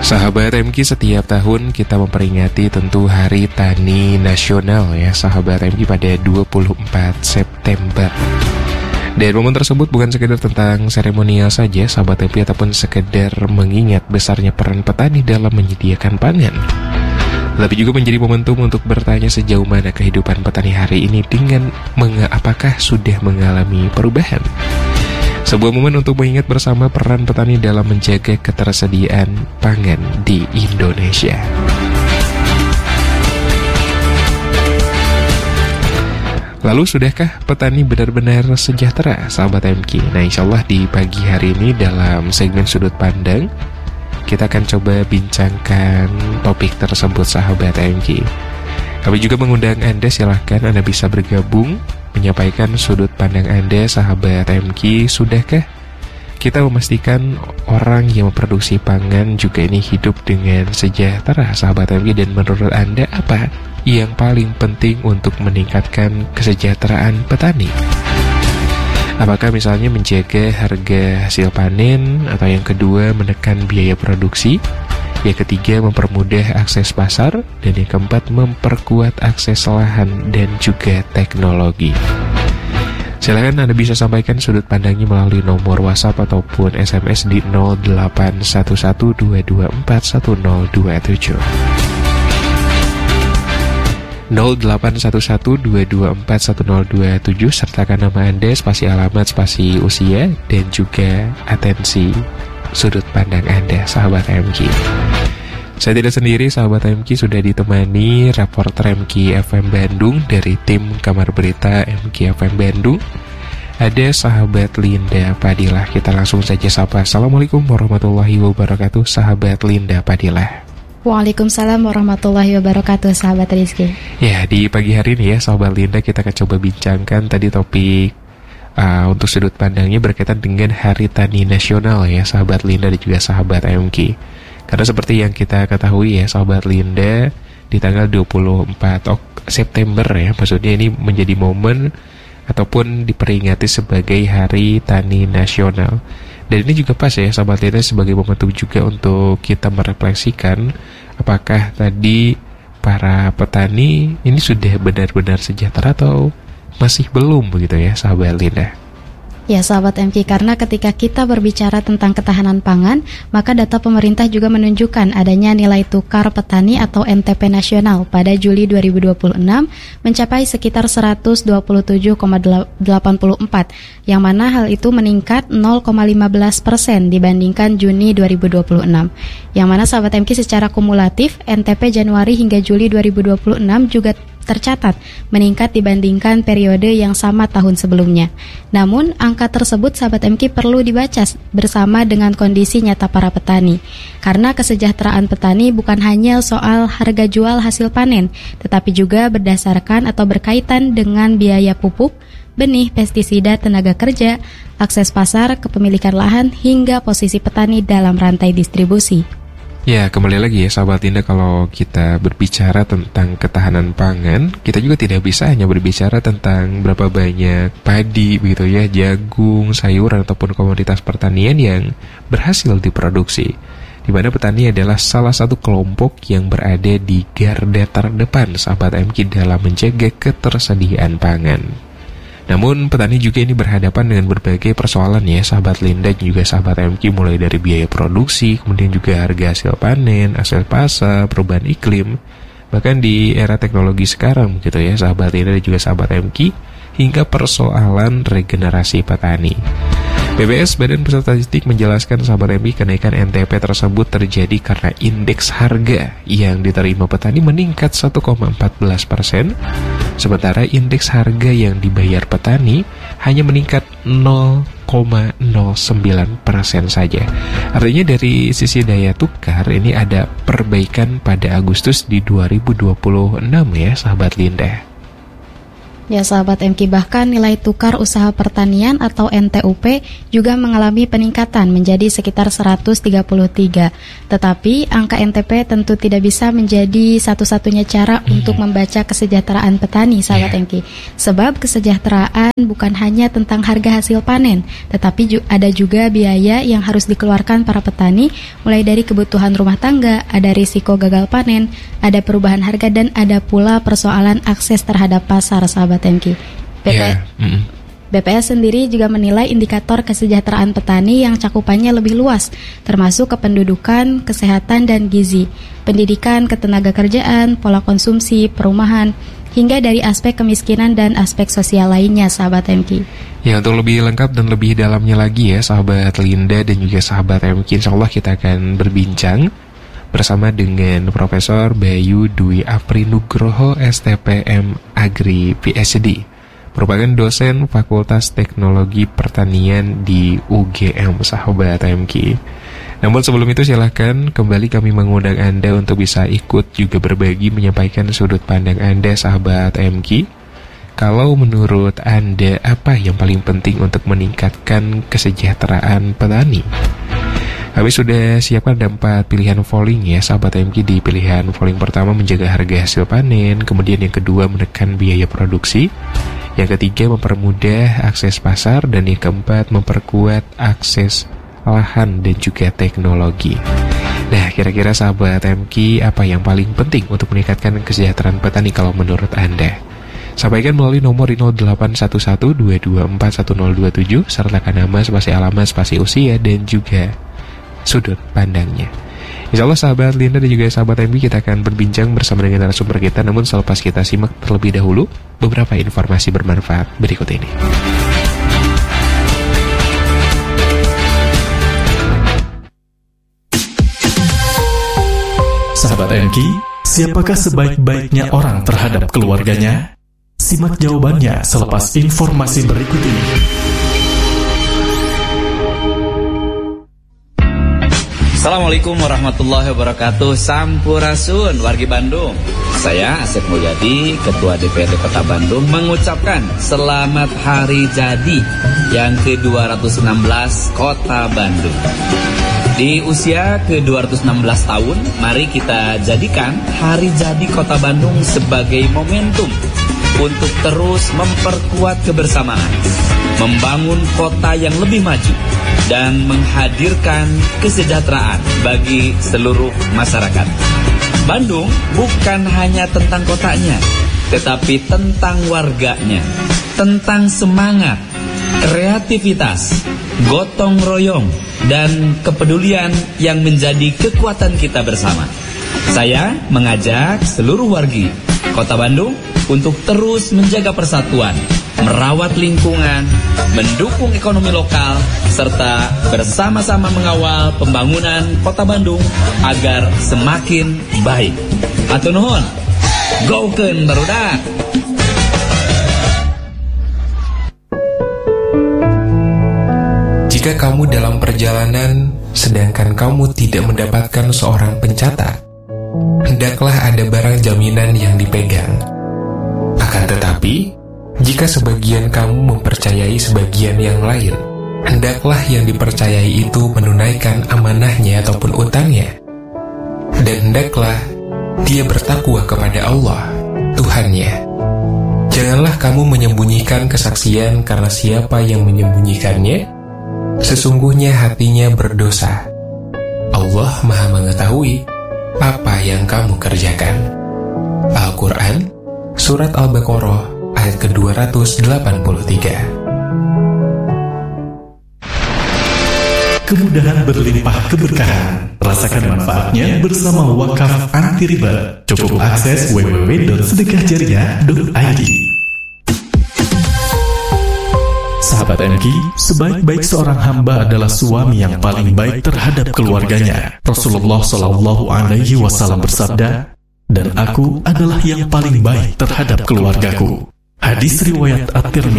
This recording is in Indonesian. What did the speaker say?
Sahabat MQ, setiap tahun kita memperingati tentu Hari Tani Nasional ya sahabat MQ pada 24 September. Dan momen tersebut bukan sekedar tentang seremonial saja sahabat MQ, ataupun sekedar mengingat besarnya peran petani dalam menyediakan pangan, tapi juga menjadi momentum untuk bertanya sejauh mana kehidupan petani hari ini dengan apakah sudah mengalami perubahan. Sebuah momen untuk mengingat bersama peran petani dalam menjaga ketersediaan pangan di Indonesia. Lalu sudahkah petani benar-benar sejahtera sahabat MQ? Nah, insya Allah di pagi hari ini dalam segmen Sudut Pandang kita akan coba bincangkan topik tersebut sahabat MQ. Kami juga mengundang Anda, silahkan Anda bisa bergabung menyampaikan sudut pandang Anda sahabat MQ. Sudahkah kita memastikan orang yang memproduksi pangan juga ini hidup dengan sejahtera sahabat MQ? Dan menurut Anda apa yang paling penting untuk meningkatkan kesejahteraan petani? Apakah misalnya menjaga harga hasil panen, atau yang kedua menekan biaya produksi, yang ketiga mempermudah akses pasar, dan yang keempat memperkuat akses lahan dan juga teknologi? Silakan Anda bisa sampaikan sudut pandangnya melalui nomor WhatsApp ataupun SMS di 081122411027. 081122411027, sertakan nama Anda, spasi alamat, spasi usia, dan juga atensi sudut pandang Anda sahabat MQ. Saya tidak sendiri sahabat MQ, sudah ditemani reporter MQ FM Bandung dari tim Kamar Berita MQ FM Bandung. Ada sahabat Linda Padilah. Kita langsung saja sapa. Assalamualaikum warahmatullahi wabarakatuh sahabat Linda Padilah. Waalaikumsalam warahmatullahi wabarakatuh sahabat Rizky. Ya, di pagi hari ini ya sahabat Linda, kita akan coba bincangkan tadi topik untuk sudut pandangnya berkaitan dengan Hari Tani Nasional ya sahabat Linda dan juga sahabat MQ. Karena seperti yang kita ketahui ya sahabat Linda, di tanggal 24 September ya, maksudnya ini menjadi momen ataupun diperingati sebagai Hari Tani Nasional. Dan ini juga pas ya sahabat Linda sebagai momentum juga untuk kita merefleksikan apakah tadi para petani ini sudah benar-benar sejahtera atau masih belum begitu ya sahabat Linda. Ya sahabat MQ, karena ketika kita berbicara tentang ketahanan pangan, maka data pemerintah juga menunjukkan adanya nilai tukar petani atau NTP nasional pada Juli 2026 mencapai sekitar 127,84, yang mana hal itu meningkat 0,15% dibandingkan Juni 2026. Yang mana sahabat MQ secara kumulatif NTP Januari hingga Juli 2026 juga tercatat meningkat dibandingkan periode yang sama tahun sebelumnya. Namun, angka tersebut sahabat MQ perlu dibaca bersama dengan kondisi nyata para petani. Karena kesejahteraan petani bukan hanya soal harga jual hasil panen, tetapi juga berdasarkan atau berkaitan dengan biaya pupuk, benih, pestisida, tenaga kerja, akses pasar, kepemilikan lahan, hingga posisi petani dalam rantai distribusi. Ya, kembali lagi ya sahabat Linda, kalau kita berbicara tentang ketahanan pangan, kita juga tidak bisa hanya berbicara tentang berapa banyak padi begitu ya, jagung, sayuran ataupun komoditas pertanian yang berhasil diproduksi. Di mana petani adalah salah satu kelompok yang berada di garda terdepan sahabat MQ dalam menjaga ketersediaan pangan. Namun petani juga ini berhadapan dengan berbagai persoalan ya sahabat Linda dan juga sahabat MQ, mulai dari biaya produksi, kemudian juga harga hasil panen, akses pasar, perubahan iklim, bahkan di era teknologi sekarang gitu ya sahabat Linda dan juga sahabat MQ, hingga persoalan regenerasi petani. BPS Badan Pusat Statistik menjelaskan sahabat MQ, kenaikan NTP tersebut terjadi karena indeks harga yang diterima petani meningkat 1,14%, sementara indeks harga yang dibayar petani hanya meningkat 0,09% saja. Artinya dari sisi daya tukar ini ada perbaikan pada Agustus di 2026 ya sahabat Linda. Ya sahabat MK, bahkan nilai tukar usaha pertanian atau NTUP juga mengalami peningkatan menjadi sekitar 133. Tetapi angka NTP tentu tidak bisa menjadi satu-satunya cara untuk membaca kesejahteraan petani sahabat MK. Sebab kesejahteraan bukan hanya tentang harga hasil panen, tetapi ada juga biaya yang harus dikeluarkan para petani, mulai dari kebutuhan rumah tangga, ada risiko gagal panen, ada perubahan harga, dan ada pula persoalan akses terhadap pasar sahabat MK. BPS sendiri juga menilai indikator kesejahteraan petani yang cakupannya lebih luas, termasuk kependudukan, kesehatan dan gizi, pendidikan, ketenagakerjaan, pola konsumsi, perumahan, hingga dari aspek kemiskinan dan aspek sosial lainnya sahabat MK. Ya, untuk lebih lengkap dan lebih dalamnya lagi ya sahabat Linda dan juga sahabat MK, insyaallah kita akan berbincang bersama dengan Profesor Bayu Dwi Aprinugroho STPM Agri PhD, merupakan dosen Fakultas Teknologi Pertanian di UGM sahabat MK. Namun sebelum itu silahkan kembali kami mengundang Anda untuk bisa ikut juga berbagi menyampaikan sudut pandang Anda sahabat MK. Kalau menurut Anda apa yang paling penting untuk meningkatkan kesejahteraan petani? Kami sudah siapkan 4 pilihan polling ya sahabat MK. Di pilihan polling pertama menjaga harga hasil panen, kemudian yang kedua menekan biaya produksi, yang ketiga mempermudah akses pasar, dan yang keempat memperkuat akses lahan dan juga teknologi. Nah, kira-kira sahabat MK apa yang paling penting untuk meningkatkan kesejahteraan petani kalau menurut Anda? Sampaikan melalui nomor 0811-224-1027, sertakan nama, spasi alamat, spasi usia, dan juga sudut pandangnya. Insyaallah sahabat Linda dan juga sahabat MK, kita akan berbincang bersama dengan narasumber kita. Namun selepas kita simak terlebih dahulu beberapa informasi bermanfaat berikut ini. Sahabat MK, siapakah sebaik-baiknya orang terhadap keluarganya? Simak jawabannya selepas informasi berikut ini. Assalamualaikum warahmatullahi wabarakatuh. Sampurasun wargi Bandung. Saya Asep Mulyadi, Ketua DPRD Kota Bandung, mengucapkan selamat hari jadi yang ke-216 Kota Bandung. Di usia ke-216 tahun, mari kita jadikan hari jadi Kota Bandung sebagai momentum untuk terus memperkuat kebersamaan, membangun kota yang lebih maju, dan menghadirkan kesejahteraan bagi seluruh masyarakat. Bandung bukan hanya tentang kotanya, tetapi tentang warganya, tentang semangat, kreativitas, gotong royong, dan kepedulian yang menjadi kekuatan kita bersama. Saya mengajak seluruh wargi Kota Bandung untuk terus menjaga persatuan, merawat lingkungan, mendukung ekonomi lokal, serta bersama-sama mengawal pembangunan Kota Bandung agar semakin baik. Hatur nuhun, gokeun barudak. Jika kamu dalam perjalanan sedangkan kamu tidak mendapatkan seorang pencatat, hendaklah ada barang jaminan yang dipegang. Akan tetapi, jika sebagian kamu mempercayai sebagian yang lain, hendaklah yang dipercayai itu menunaikan amanahnya ataupun utangnya. Dan hendaklah dia bertakwa kepada Allah, Tuhannya. Janganlah kamu menyembunyikan kesaksian, karena siapa yang menyembunyikannya, sesungguhnya hatinya berdosa. Allah Maha mengetahui apa yang kamu kerjakan. Al-Quran, Surat Al-Baqarah, ayat ke-283. Kemudahan berlimpah keberkahan. Rasakan manfaatnya bersama Wakaf Anti Riba. Cukup akses www.sedekahjariah.id. Sahabat MK, sebaik-baik seorang hamba adalah suami yang paling baik terhadap keluarganya. Rasulullah SAW bersabda, "Dan aku adalah yang paling baik terhadap keluargaku." Hadis riwayat At-Tirmidzi.